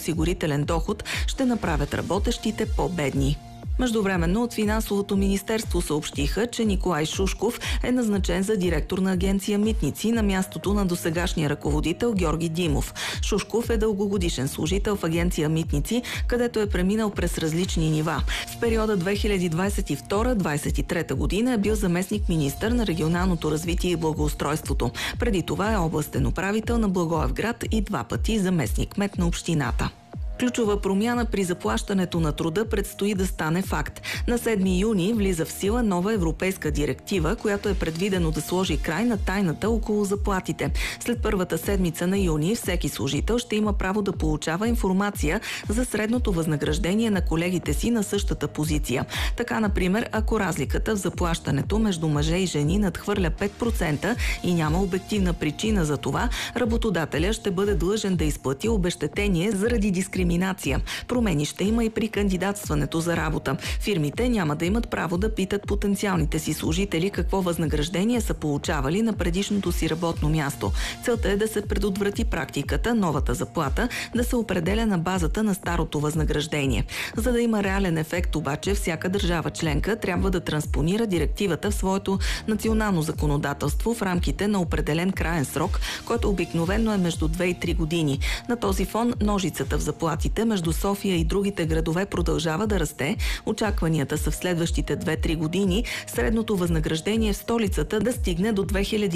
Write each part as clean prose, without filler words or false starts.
осигурителен доход ще направят работещите по-бедни. Междувременно от Финансовото министерство съобщиха, че Николай Шушков е назначен за директор на агенция Митници на мястото на досегашния ръководител Георги Димов. Шушков е дългогодишен служител в агенция Митници, където е преминал през различни нива. В периода 2022-2023 година е бил заместник-министър на регионалното развитие и благоустройството. Преди това е областен управител на Благоевград и 2 пъти заместник-кмет на общината. Ключова промяна при заплащането на труда предстои да стане факт. На 7 юни влиза в сила нова европейска директива, която е предвидено да сложи край на тайната около заплатите. След първата седмица на юни всеки служител ще има право да получава информация за средното възнаграждение на колегите си на същата позиция. Така, например, ако разликата в заплащането между мъже и жени надхвърля 5% и няма обективна причина за това, работодателя ще бъде длъжен да изплати обезщетение заради дискриминация. Промени ще има и при кандидатстването за работа. Фирмите няма да имат право да питат потенциалните си служители какво възнаграждение са получавали на предишното си работно място. Целта е да се предотврати практиката новата заплата да се определя на базата на старото възнаграждение. За да има реален ефект обаче, всяка държава членка трябва да транспонира директивата в своето национално законодателство в рамките на определен краен срок, който обикновено е между 2 и 3 години. На този фон ножицата в заплатите между София и другите градове продължава да расте. Очакванията са в следващите 2-3 години средното възнаграждение в столицата да стигне до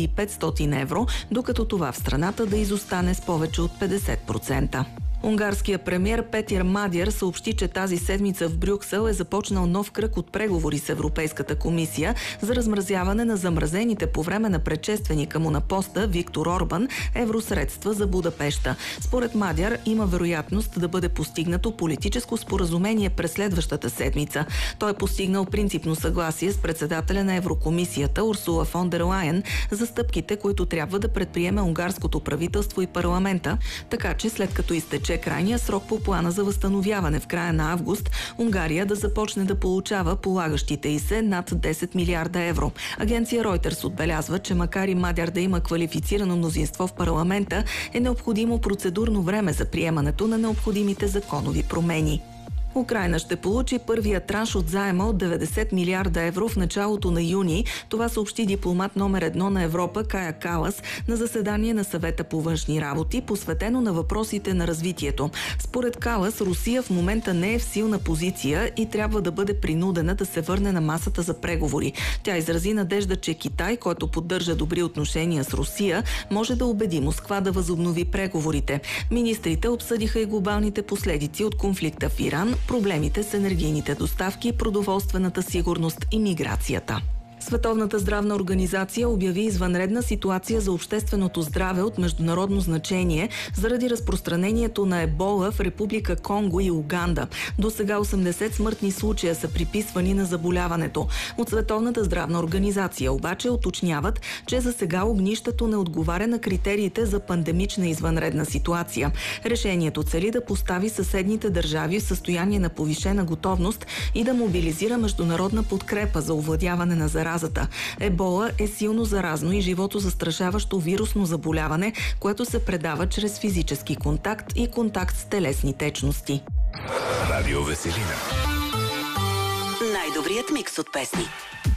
2500 евро, докато това в страната да изостане с повече от 50%. Унгарският премиер Петир Мадяр съобщи, че тази седмица в Брюксел е започнал нов кръг от преговори с Европейската комисия за размразяване на замразените по време на предшественика му на поста Виктор Орбан евросредства за Будапеща. Според Мадяр има вероятност да бъде постигнато политическо споразумение през следващата седмица. Той е постигнал принципно съгласие с председателя на Еврокомисията Урсула фон дер Лайен за стъпките, които трябва да предприеме унгарското правителство и парламента, така че след като изтече крайния срок по плана за възстановяване в края на август, Унгария да започне да получава полагащите й се над 10 милиарда евро. Агенция Reuters отбелязва, че макар и Мадяр да има квалифицирано мнозинство в парламента, е необходимо процедурно време за приемането на необходимите законови промени. Украйна ще получи първия транш от заема от 90 милиарда евро в началото на юни. Това съобщи дипломат номер 1 на Европа Кая Калас на заседание на Съвета по външни работи, посветено на въпросите на развитието. Според Калас, Русия в момента не е в силна позиция и трябва да бъде принудена да се върне на масата за преговори. Тя изрази надежда, че Китай, който поддържа добри отношения с Русия, може да убеди Москва да възобнови преговорите. Министрите обсъдиха и глобалните последици от конфликта в Иран, проблемите с енергийните доставки, продоволствената сигурност и миграцията. Световната здравна организация обяви извънредна ситуация за общественото здраве от международно значение заради разпространението на ебола в Република Конго и Уганда. До сега 80 смъртни случая са приписвани на заболяването. От Световната здравна организация обаче уточняват, че за сега огнището не отговаря на критериите за пандемична извънредна ситуация. Решението цели да постави съседните държави в състояние на повишена готовност и да мобилизира международна подкрепа за овладяване на заразата. Ебола е силно заразно и животозастрашаващо вирусно заболяване, което се предава чрез физически контакт и контакт с телесни течности. Радио Веселина. Най-добрият микс от песни.